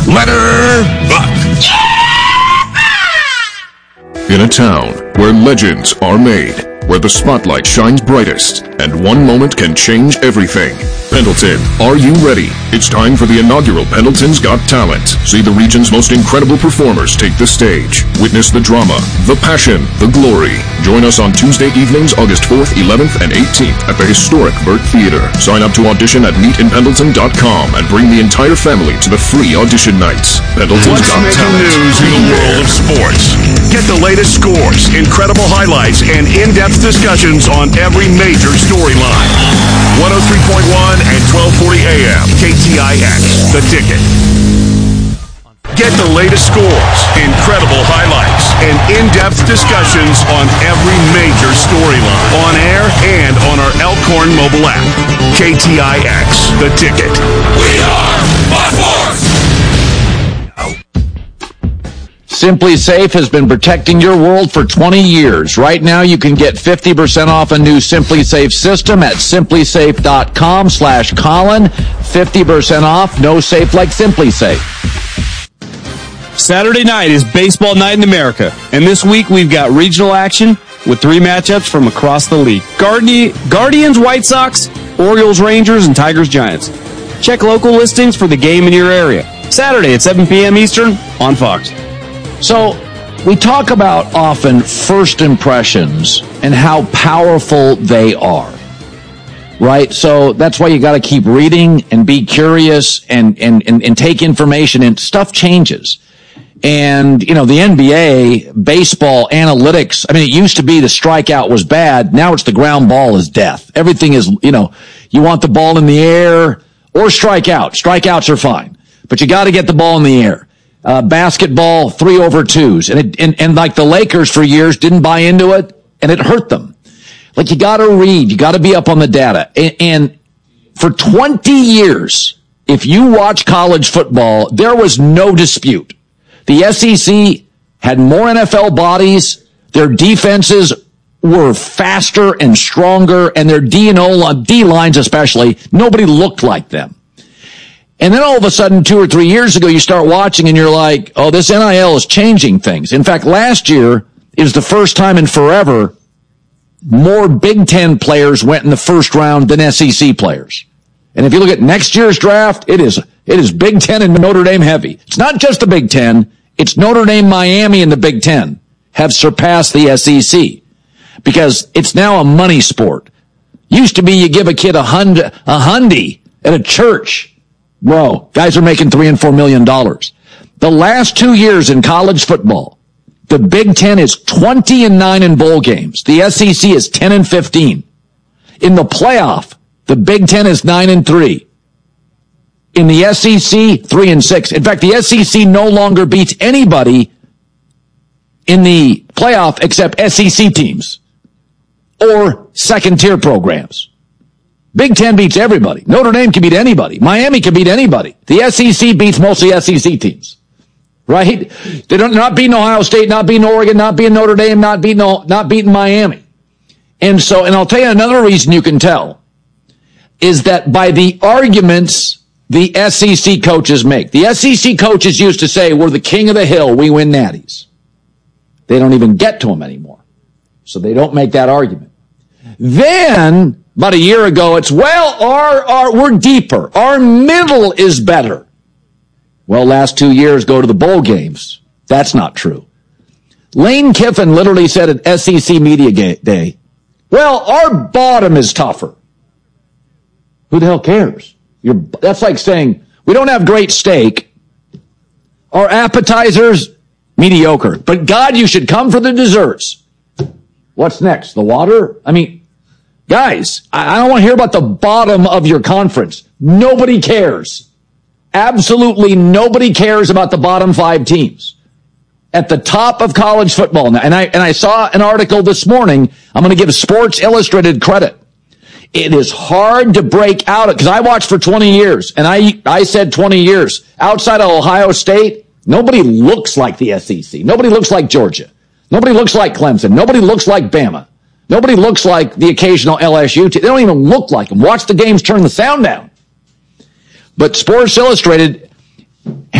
Letter Buck. In a town where legends are made, where the spotlight shines brightest, and one moment can change everything. Pendleton, are you ready? It's time for the inaugural Pendleton's Got Talent. See the region's most incredible performers take the stage. Witness the drama, the passion, the glory. Join us on Tuesday evenings, August 4th, 11th, and 18th at the historic Burt Theater. Sign up to audition at meetinpendleton.com and bring the entire family to the free audition nights. Pendleton's Got Talent. News in the world of sports. Get the latest scores, incredible highlights, and in-depth discussions on every major storyline. 103.1 and 1240 AM, KTIX, The Ticket. Get the latest scores, incredible highlights, and in-depth discussions on every major storyline. On air and on our Elkhorn mobile app. KTIX, The Ticket. We are Buck-Horse! Simply Safe has been protecting your world for 20 years. Right now, you can get 50% off a new Simply Safe system at simplysafe.com/Colin. 50% off, no safe like Simply Safe. Saturday night is baseball night in America, and this week we've got regional action with 3 matchups from across the league. Guardians, White Sox, Orioles, Rangers, and Tigers, Giants. Check local listings for the game in your area. Saturday at 7 p.m. Eastern on Fox. So, we talk about often first impressions and how powerful they are, right? So that's why you got to keep reading and be curious and take information, and stuff changes. And, the NBA, baseball, analytics, it used to be the strikeout was bad. Now it's the ground ball is death. Everything is, you want the ball in the air or strike out. Strikeouts are fine, but you got to get the ball in the air. Basketball, 3/2s. And like the Lakers for years didn't buy into it, and it hurt them. Like, you got to read, you got to be up on the data. And for 20 years, if you watch college football, there was no dispute. The SEC had more NFL bodies, their defenses were faster and stronger, and their D-lines especially, nobody looked like them. And then all of a sudden, 2 or 3 years ago, you start watching and you're like, oh, this NIL is changing things. In fact, last year is the first time in forever more Big Ten players went in the first round than SEC players. And if you look at next year's draft, it is Big Ten and Notre Dame heavy. It's not just the Big Ten. It's Notre Dame, Miami, and the Big Ten have surpassed the SEC because it's now a money sport. Used to be you give a kid a hundy at a church. Bro, guys are making $3 and $4 million. The last 2 years in college football, the Big Ten is 20-9 in bowl games. The SEC is 10-15. In the playoff, the Big Ten is 9-3. In the SEC, 3-6. In fact, the SEC no longer beats anybody in the playoff except SEC teams or second-tier programs. Big Ten beats everybody. Notre Dame can beat anybody. Miami can beat anybody. The SEC beats mostly SEC teams, right? They're not beating Ohio State, not beating Oregon, not beating Notre Dame, not beating Miami. And I'll tell you another reason you can tell is that by the arguments the SEC coaches make. The SEC coaches used to say, we're the king of the hill, we win natties. They don't even get to them anymore. So they don't make that argument. Then, about a year ago, it's, we're deeper. Our middle is better. Well, last 2 years, go to the bowl games. That's not true. Lane Kiffin literally said at SEC Media Day, our bottom is tougher. Who the hell cares? That's like saying, we don't have great steak. Our appetizers, mediocre. But God, you should come for the desserts. What's next? The water? Guys, I don't want to hear about the bottom of your conference. Nobody cares. Absolutely nobody cares about the bottom 5 teams. At the top of college football now, and I saw an article this morning. I'm going to give Sports Illustrated credit. It is hard to break out, because I watched for 20 years, and I said 20 years. Outside of Ohio State, nobody looks like the SEC. Nobody looks like Georgia. Nobody looks like Clemson. Nobody looks like Bama. Nobody looks like the occasional LSU team. They don't even look like them. Watch the games, turn the sound down. But Sports Illustrated